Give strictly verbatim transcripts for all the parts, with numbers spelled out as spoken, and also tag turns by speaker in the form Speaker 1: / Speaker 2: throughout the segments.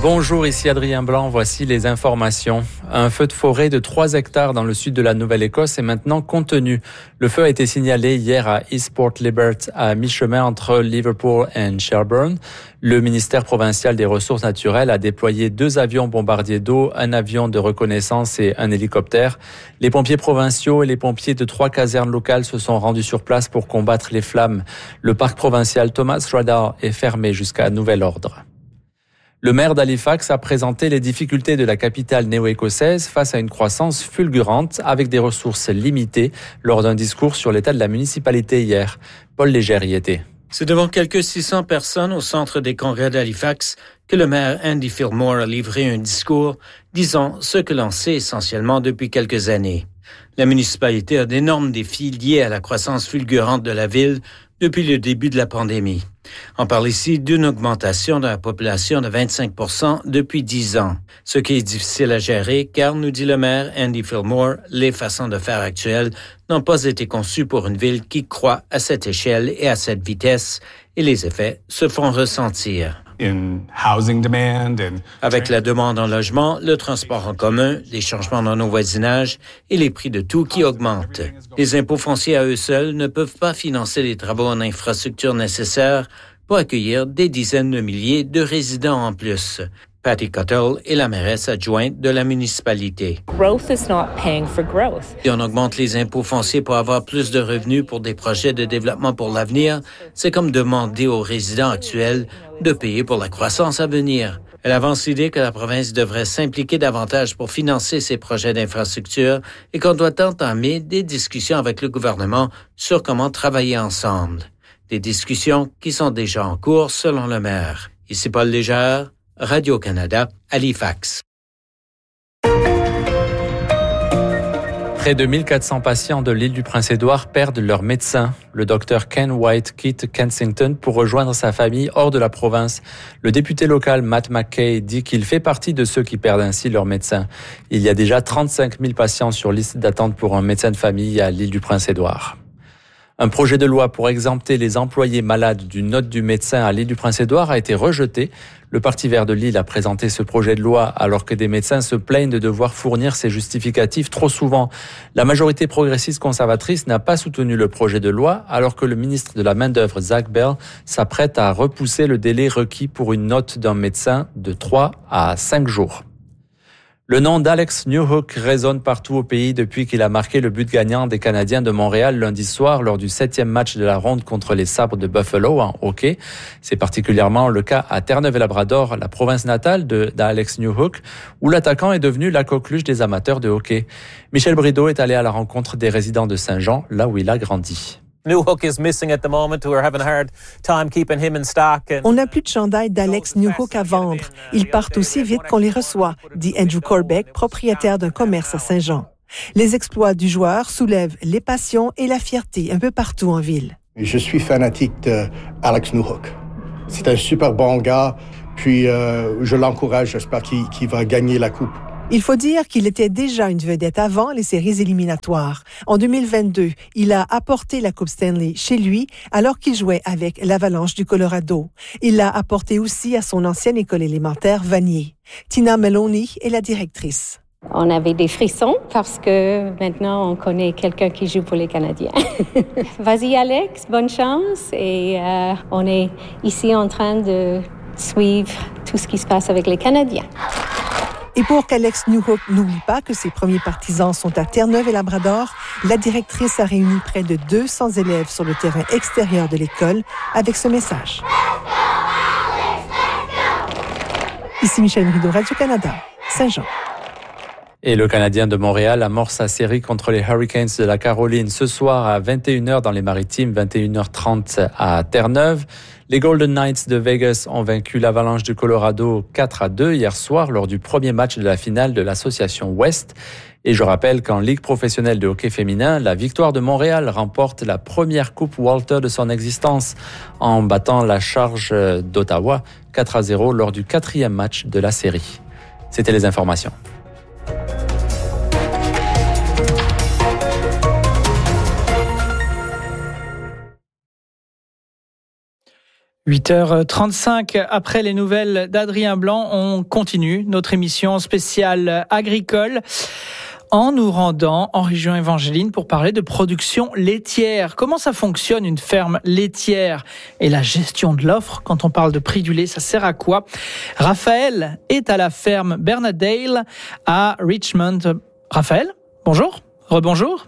Speaker 1: Bonjour, ici Adrien Blanc, voici les informations. Un feu de forêt de trois hectares dans le sud de la Nouvelle-Écosse est maintenant contenu. Le feu a été signalé hier à East Port Libert, à mi-chemin entre Liverpool et Shelburne. Le ministère provincial des Ressources naturelles a déployé deux avions bombardiers d'eau, un avion de reconnaissance et un hélicoptère. Les pompiers provinciaux et les pompiers de trois casernes locales se sont rendus sur place pour combattre les flammes. Le parc provincial Thomas Radaar est fermé jusqu'à nouvel ordre. Le maire d'Halifax a présenté les difficultés de la capitale néo-écossaise face à une croissance fulgurante avec des ressources limitées lors d'un discours sur l'état de la municipalité hier. Paul Léger y était.
Speaker 2: C'est devant quelques six cents personnes au centre des congrès d'Halifax que le maire Andy Fillmore a livré un discours disant ce que l'on sait essentiellement depuis quelques années. La municipalité a d'énormes défis liés à la croissance fulgurante de la ville depuis le début de la pandémie. On parle ici d'une augmentation de la population de vingt-cinq pour cent depuis dix ans, ce qui est difficile à gérer car, nous dit le maire Andy Fillmore, les façons de faire actuelles n'ont pas été conçues pour une ville qui croît à cette échelle et à cette vitesse, et les effets se font ressentir. Avec la demande en logement, le transport en commun, les changements dans nos voisinages et les prix de tout qui augmentent. Les impôts fonciers à eux seuls ne peuvent pas financer les travaux en infrastructure nécessaires pour accueillir des dizaines de milliers de résidents en plus. Patty Cottle est la mairesse adjointe de la municipalité.
Speaker 3: Growth is not paying for growth.
Speaker 2: Si on augmente les impôts fonciers pour avoir plus de revenus pour des projets de développement pour l'avenir, c'est comme demander aux résidents actuels de payer pour la croissance à venir. Elle avance l'idée que la province devrait s'impliquer davantage pour financer ces projets d'infrastructure et qu'on doit entamer des discussions avec le gouvernement sur comment travailler ensemble. Des discussions qui sont déjà en cours selon le maire. Ici Paul Léger, Radio-Canada, Halifax.
Speaker 1: Près de mille quatre cents patients de l'île du Prince-Édouard perdent leur médecin. Le docteur Ken White quitte Kensington pour rejoindre sa famille hors de la province. Le député local Matt McKay dit qu'il fait partie de ceux qui perdent ainsi leur médecin. Il y a déjà trente-cinq mille patients sur liste d'attente pour un médecin de famille à l'île du Prince-Édouard. Un projet de loi pour exempter les employés malades d'une note du médecin à l'île du Prince-Édouard a été rejeté. Le Parti vert de l'île a présenté ce projet de loi alors que des médecins se plaignent de devoir fournir ces justificatifs trop souvent. La majorité progressiste conservatrice n'a pas soutenu le projet de loi alors que le ministre de la Main-d'œuvre, Zach Bell, s'apprête à repousser le délai requis pour une note d'un médecin de trois à cinq jours. Le nom d'Alex Newhook résonne partout au pays depuis qu'il a marqué le but gagnant des Canadiens de Montréal lundi soir lors du septième match de la ronde contre les Sabres de Buffalo en hockey. C'est particulièrement le cas à Terre-Neuve-et-Labrador, la province natale de, d'Alex Newhook, où l'attaquant est devenu la coqueluche des amateurs de hockey. Michel Brideau est allé à la rencontre des résidents de Saint-Jean, là où il a grandi.
Speaker 4: Newhook is missing at the moment. We're having a hard time keeping him in stock.
Speaker 5: On n'a plus de chandail d'Alex Newhook à vendre. Ils partent aussi vite qu'on les reçoit, dit Andrew Corbeck, propriétaire d'un commerce à Saint-Jean. Les exploits du joueur soulèvent les passions et la fierté un peu partout en ville.
Speaker 6: Je suis fanatique d'Alex Newhook. C'est un super bon gars, puis euh, je l'encourage, j'espère qu'il, qu'il va gagner la coupe.
Speaker 5: Il faut dire qu'il était déjà une vedette avant les séries éliminatoires. En deux mille vingt-deux, il a apporté la Coupe Stanley chez lui alors qu'il jouait avec l'Avalanche du Colorado. Il l'a apporté aussi à son ancienne école élémentaire Vanier. Tina Maloney est la directrice.
Speaker 7: On avait des frissons parce que maintenant on connaît quelqu'un qui joue pour les Canadiens. Vas-y Alex, bonne chance et euh, on est ici en train de suivre tout ce qui se passe avec les Canadiens.
Speaker 5: Et pour qu'Alex Newhook n'oublie pas que ses premiers partisans sont à Terre-Neuve-et-Labrador, la directrice a réuni près de deux cents élèves sur le terrain extérieur de l'école avec ce message. Ici Michel Brideau, Radio-Canada, Saint-Jean.
Speaker 1: Et le Canadien de Montréal amorce sa série contre les Hurricanes de la Caroline ce soir à vingt et une heures dans les Maritimes, vingt et une heures trente à Terre-Neuve. Les Golden Knights de Vegas ont vaincu l'Avalanche du Colorado quatre à deux hier soir lors du premier match de la finale de l'Association Ouest. Et je rappelle qu'en Ligue professionnelle de hockey féminin, la Victoire de Montréal remporte la première Coupe Walter de son existence en battant la Charge d'Ottawa quatre à zéro lors du quatrième match de la série. C'était les informations.
Speaker 8: huit heures trente-cinq, après les nouvelles d'Adrien Blanc, on continue notre émission spéciale agricole en nous rendant en région Évangéline pour parler de production laitière. Comment ça fonctionne une ferme laitière et la gestion de l'offre? Quand on parle de prix du lait, ça sert à quoi? Raphaël est à la ferme Bernadale à Richmond. Raphaël, bonjour. Rebonjour.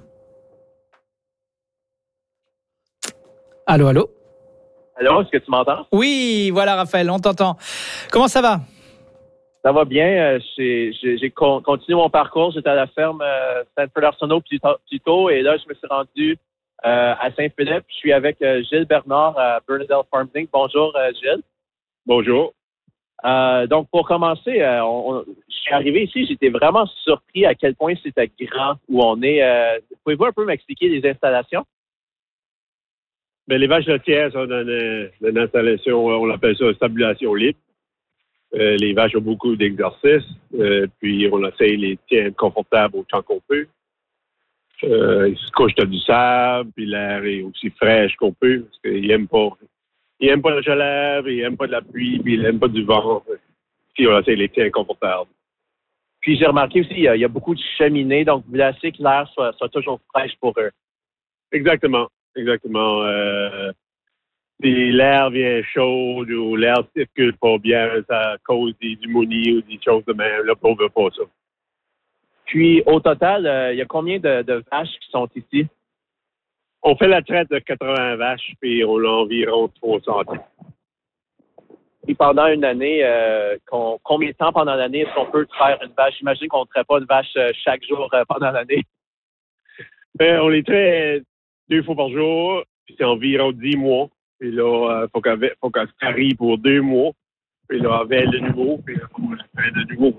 Speaker 8: Allô, allô.
Speaker 9: Allô, est-ce que tu m'entends?
Speaker 8: Oui, voilà Raphaël, on t'entend. Comment ça va?
Speaker 9: Ça va bien. Euh, j'ai, j'ai, j'ai con, continué mon parcours. J'étais à la ferme euh, Saint-Feu-d'Arsenault plus, plus tôt et là, je me suis rendu euh, à Saint-Philippe. Je suis avec euh, Gilles Bernard à Bernadale Farms Incorporated. Bonjour euh, Gilles.
Speaker 10: Bonjour.
Speaker 9: Euh, donc, pour commencer, euh, on, on, je suis arrivé ici, j'étais vraiment surpris à quel point c'était grand où on est. Euh, pouvez-vous un peu m'expliquer les installations?
Speaker 10: Bien, les vaches laitières sont dans une, une installation, on appelle ça stabulation libre. Euh, les vaches ont beaucoup d'exercices, euh, puis on essaie de les tenir confortables autant qu'on peut. Euh, ils se couchent dans du sable, puis l'air est aussi fraîche qu'on peut, parce qu'ils n'aiment pas, ils aiment pas la chaleur, ils n'aiment pas de la pluie, puis ils n'aiment pas du vent. Puis on essaie de les tenir confortables.
Speaker 9: Puis j'ai remarqué aussi, il y a, il y a beaucoup de cheminées, donc vous voulez assez que l'air soit, soit toujours fraîche pour eux.
Speaker 10: Exactement. Exactement. Euh, si l'air vient chaud ou l'air circule pas bien, ça cause des pneumonies ou des choses de même. Là, on ne veut pas ça.
Speaker 9: Puis, au total, euh, il y a combien de, de vaches qui sont ici?
Speaker 10: On fait la traite de quatre-vingts vaches, puis on a environ trois cents.
Speaker 9: Et pendant une année, euh, qu'on, combien de temps pendant l'année est-ce qu'on peut traire une vache? J'imagine qu'on ne traite pas une vache euh, chaque jour euh, pendant l'année.
Speaker 10: Ben, on les traite deux fois par jour, puis c'est environ dix mois. Puis là, il faut qu'elle, faut qu'elle se tarie pour deux mois. Puis là, elle velle de nouveau, puis là, on la fait de nouveau.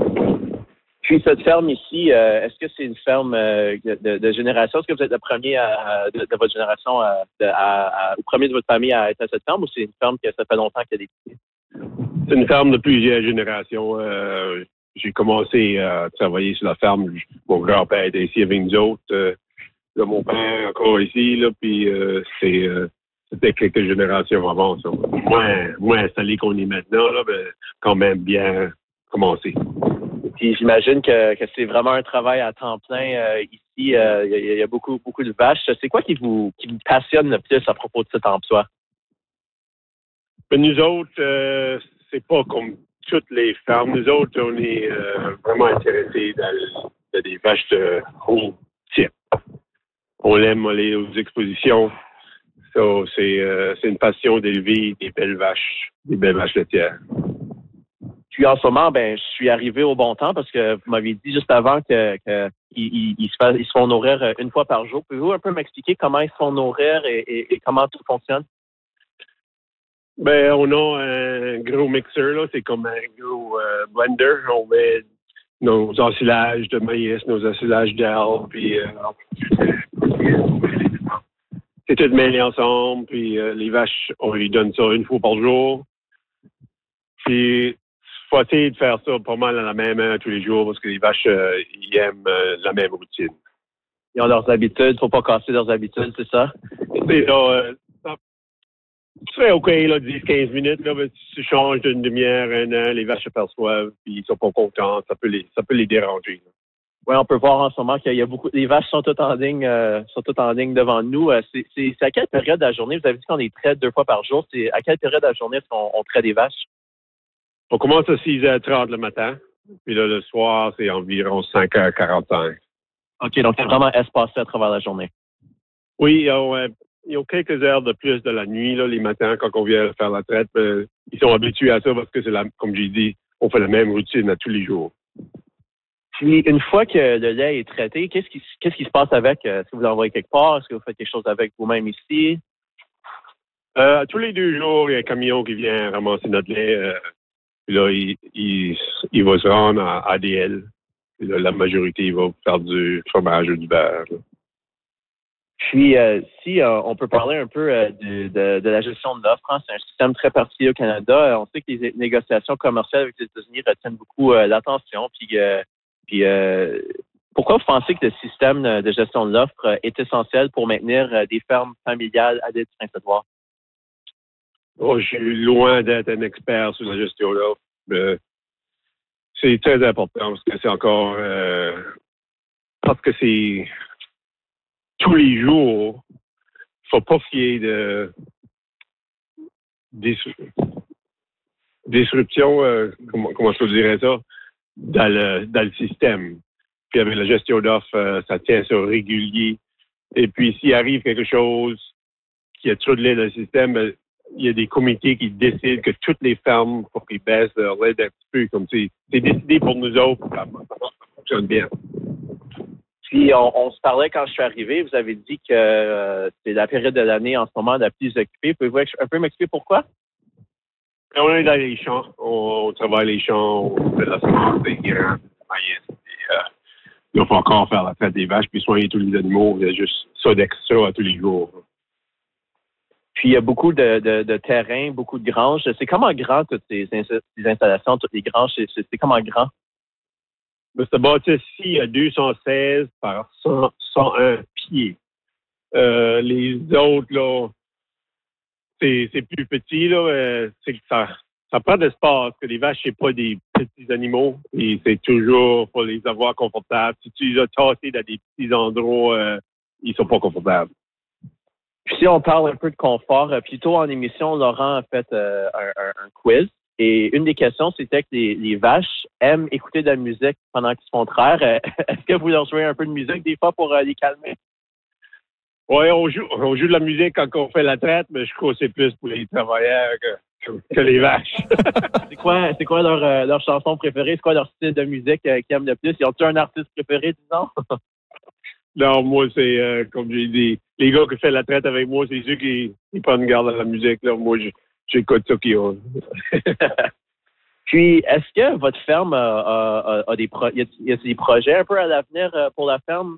Speaker 9: Puis cette ferme ici, euh, est-ce que c'est une ferme euh, de, de génération? Est-ce que vous êtes le premier à, à, de, de votre génération, à, de, à, à, le premier de votre famille à être à cette ferme, ou c'est une ferme que ça fait longtemps qu'elle est ici?
Speaker 10: C'est une ferme de plusieurs générations. Euh, j'ai commencé à travailler sur la ferme. Mon grand-père était ici avec nous autres. Euh, Là, mon père encore ici, là, puis euh, c'est, euh, c'était quelques générations avant ça. Moins, moins installé qu'on est maintenant, là, mais quand même bien commencé.
Speaker 9: Puis j'imagine que, que c'est vraiment un travail à temps plein euh, ici. Euh, il, y a, il y a beaucoup, beaucoup de vaches. C'est quoi qui vous, qui vous passionne le plus à propos de cet emploi?
Speaker 10: Mais nous autres, euh, c'est pas comme toutes les fermes. Nous autres, on est euh, vraiment intéressés dans, dans des vaches de haut type. On aime aller aux expositions. So, c'est, euh, c'est une passion d'élever des belles vaches, des belles vaches laitières.
Speaker 9: Puis en ce moment, ben, je suis arrivé au bon temps parce que vous m'aviez dit juste avant que, que ils, ils, se font, ils se font nourrir une fois par jour. Pouvez-vous un peu m'expliquer comment ils se font nourrir et, et, et comment tout fonctionne?
Speaker 10: Ben, on a un gros mixeur, là. C'est comme un gros euh, blender. On met nos ensilages de maïs, nos ensilages d'herbe, puis euh, c'est tout mêlé ensemble, puis euh, les vaches, on lui donne ça une fois par jour. Puis, il faut essayer de faire ça pas mal à la même heure tous les jours, parce que les vaches, euh, ils aiment euh, la même routine.
Speaker 9: Ils ont leurs habitudes, faut pas casser leurs habitudes, c'est ça?
Speaker 10: C'est ça, euh, ça tu fais OK, là, dix à quinze minutes, là, ben, tu changes d'une demi-heure, un an, les vaches se perçoivent, puis ils sont pas contents, ça peut les, ça peut les déranger.
Speaker 9: Oui, on peut voir en ce moment qu'il y a beaucoup, les vaches sont toutes en ligne, euh, sont toutes en ligne devant nous. Euh, c'est, c'est, c'est à quelle période de la journée? Vous avez dit qu'on les traite deux fois par jour. C'est à quelle période de la journée est-ce qu'on on traite des vaches?
Speaker 10: On commence à six heures trente le matin, puis là, le soir, c'est environ cinq heures quarante-cinq.
Speaker 9: OK, donc c'est vraiment espacé à travers la journée.
Speaker 10: Oui, ils ont, euh, ils ont quelques heures de plus de la nuit, là, les matins, quand on vient faire la traite. Euh, ils sont habitués à ça parce que c'est la, comme j'ai dit, on fait la même routine à tous les jours.
Speaker 9: Puis, une fois que le lait est traité, qu'est-ce qui, qu'est-ce qui se passe avec? Est-ce que vous l'envoyez quelque part? Est-ce que vous faites quelque chose avec vous-même ici?
Speaker 10: Euh, tous les deux jours, il y a un camion qui vient ramasser notre lait. Euh, puis là, il, il, il va se rendre à A D L. Puis là, la majorité va faire du fromage ou du beurre. Là.
Speaker 9: Puis, euh, si euh, on peut parler un peu euh, de, de, de la gestion de l'offre, hein, c'est un système très particulier au Canada. Euh, on sait que les négociations commerciales avec les États-Unis retiennent beaucoup euh, l'attention. Puis, euh, puis euh, pourquoi vous pensez que le système de gestion de l'offre est essentiel pour maintenir euh, des fermes familiales à l'île du Prince-Édouard?
Speaker 10: Oh, je suis loin d'être un expert sur la gestion d'offres. Mais c'est très important parce que c'est encore... Euh, parce que c'est... Tous les jours, il ne faut pas qu'il y ait de... disruption, euh, comment, comment je dirais ça, dans le, dans le système. Puis avec la gestion d'offres, euh, ça tient sur régulier. Et puis, s'il arrive quelque chose qui a trop de lait dans le système, ben, il y a des comités qui décident que toutes les fermes, pour qu'ils baissent leur lait un petit peu, comme c'est, c'est décidé pour nous autres, ça, ça fonctionne bien.
Speaker 9: Puis, on, on se parlait quand je suis arrivé, vous avez dit que euh, c'est la période de l'année en ce moment la plus occupée. Pouvez-vous un peu m'expliquer pourquoi?
Speaker 10: On est dans les champs, on, on travaille les champs, on fait la semence des grains, des maïs. Et, euh, il faut encore faire la traite des vaches puis soigner tous les animaux. Il y a juste ça d'extra à tous les jours.
Speaker 9: Puis il y a beaucoup de, de, de terrain, beaucoup de granges. C'est comment grand toutes ces, ces installations, toutes les granges? C'est, c'est comment grand?
Speaker 10: Mais ce bâtisse-ci a deux cent seize par cent, cent un pieds. Euh, les autres, là, c'est, c'est plus petit, là. Euh, c'est que ça, ça prend de l'espace. Que les vaches, c'est pas des petits animaux. Et c'est toujours pour les avoir confortables. Si tu les as tassés dans des petits endroits, euh, ils sont pas confortables.
Speaker 9: Puis si on parle un peu de confort, euh, plus tôt en émission, Laurent a fait euh, un, un, un quiz. Et une des questions, c'était que les, les vaches aiment écouter de la musique pendant qu'ils se font traire. Euh, est-ce que vous leur jouez un peu de musique des fois pour euh, les calmer?
Speaker 10: Oui, on joue, on joue de la musique quand on fait la traite, mais je crois que c'est plus pour les travailleurs que, que, que les vaches.
Speaker 9: c'est quoi, c'est quoi leur, euh, leur chanson préférée? C'est quoi leur style de musique euh, qu'ils aiment le plus? Ils ont-ils un artiste préféré, disons?
Speaker 10: Non, moi, c'est, euh, comme j'ai dit, les gars qui font la traite avec moi, c'est ceux qui, qui prennent garde à la musique. Là. Moi, je, j'écoute ça qu'ils ont.
Speaker 9: Puis, est-ce que votre ferme a, a, a des, pro- y a, y a des projets un peu à l'avenir pour la ferme?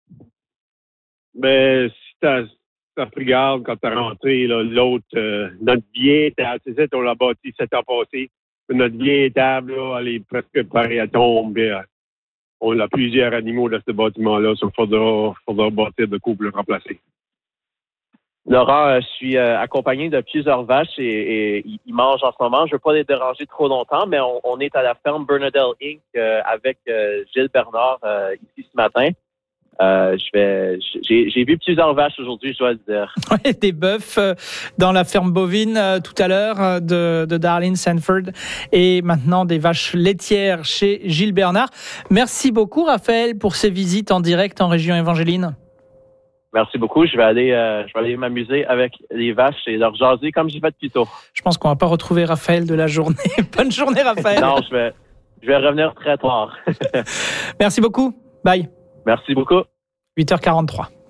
Speaker 10: Mais si t'as, t'as pris garde quand t'as rentré, là, l'autre, euh, notre vieille table, c'est ça, on l'a bâti sept ans passés. Notre vieille table, là, elle est presque parée à tomber. On a plusieurs animaux dans ce bâtiment-là, il faudra, faudra bâtir de coups pour le remplacer.
Speaker 9: Laurent, je suis accompagné de plusieurs vaches et, et ils mangent en ce moment. Je ne veux pas les déranger trop longtemps, mais on, on est à la ferme Bernadelle Incorporated euh, avec euh, Gilles Bernard euh, ici ce matin. Euh, je vais, j'ai, j'ai vu plusieurs vaches aujourd'hui, je dois le dire.
Speaker 8: Ouais, des bœufs euh, dans la ferme bovine euh, tout à l'heure euh, de, de Darlene Sanford et maintenant des vaches laitières chez Gilles Bernard. Merci beaucoup Raphaël pour ces visites en direct en région Evangeline.
Speaker 9: Merci beaucoup. Je vais aller, euh, je vais aller m'amuser avec les vaches et leur jaser comme j'y vais depuis tôt.
Speaker 8: Je pense qu'on va pas retrouver Raphaël de la journée. Bonne journée Raphaël.
Speaker 9: Non, je vais, je vais revenir très tard.
Speaker 8: Merci beaucoup. Bye.
Speaker 9: Merci beaucoup.
Speaker 8: huit heures quarante-trois.